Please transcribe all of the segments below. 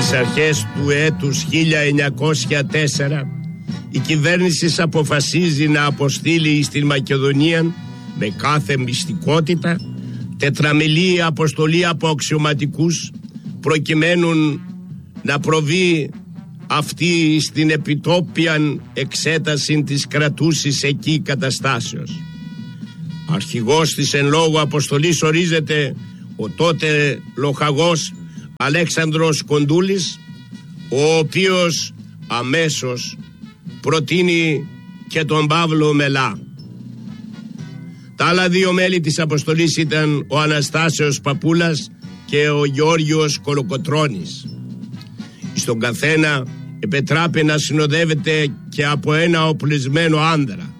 Στις αρχές του έτους 1904 η κυβέρνηση αποφασίζει να αποστείλει στην Μακεδονία με κάθε μυστικότητα τετραμελή αποστολή από αξιωματικούς προκειμένου να προβεί αυτή στην επιτόπια εξέταση της κρατούσης εκεί καταστάσεως. Αρχηγός της εν λόγω αποστολής ορίζεται ο τότε λοχαγός Αλέξανδρος Κοντούλης, ο οποίος αμέσως προτείνει και τον Παύλο Μελά. Τα άλλα δύο μέλη της αποστολής ήταν ο Αναστάσεος Παπούλας και ο Γεώργιος Κολοκοτρώνης. Στον καθένα επετράπη να συνοδεύεται και από ένα οπλισμένο άνδρα.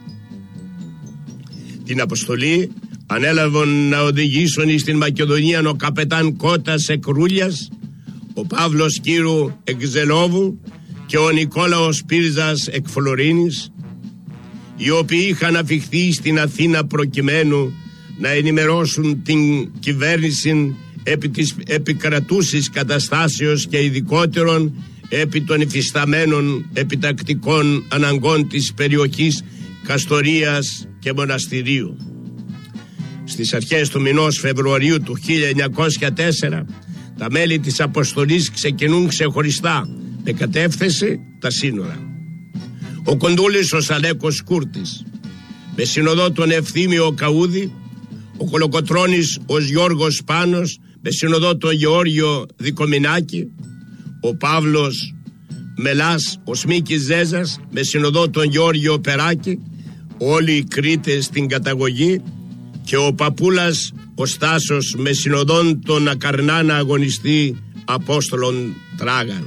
Την αποστολή ανέλαβαν να οδηγήσουν στην Μακεδονία ο καπετάν Κώτας Εκρούλιας, ο Παύλος Κύρου Εκζελόβου και ο Νικόλαος Πύρζας Εκφλωρίνης, οι οποίοι είχαν αφιχθεί στην Αθήνα προκειμένου να ενημερώσουν την κυβέρνηση επί της επικρατούσης καταστάσεως και ειδικότερον επί των υφισταμένων επιτακτικών αναγκών της περιοχής Καστορίας και Μοναστηρίου. Στις αρχές του μηνός Φεβρουαρίου του 1904 τα μέλη της αποστολής ξεκινούν ξεχωριστά με κατεύθυνση τα σύνορα. Ο Κοντούλης ο Σαλέκος Κούρτης, με συνοδό τον Ευθύμιο Καούδη, ο Κολοκοτρώνης ο Γιώργος Πάνος, με συνοδό τον Γεώργιο Δικομινάκη, ο Παύλος Μελάς ο Σμίκης Ζέζας, με συνοδό τον Γεώργιο Περάκη, όλοι οι Κρήτες στην καταγωγή, και ο Παπούλας ο Στάσος με συνοδόν τον ακαρνάνα αγωνιστή Απόστολον Τράγαν.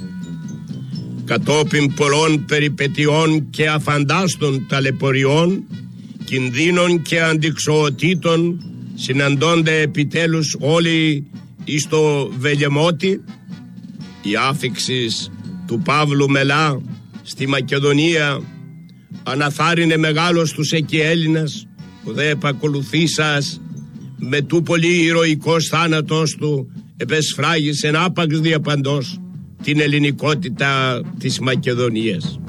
Κατόπιν πολλών περιπετειών και αφαντάστων ταλαιπωριών, κινδύνων και αντιξοοτήτων, συναντώνται επιτέλους όλοι εις το Βελεμότη. Η άφιξης του Παύλου Μελά στη Μακεδονία αναθάρρυνε μεγάλος τους εκεί Έλληνας, που δε επακολουθήσας με του πολύ ηρωικός θάνατος του επεσφράγησεν άπαξ διαπαντός την ελληνικότητα της Μακεδονίας.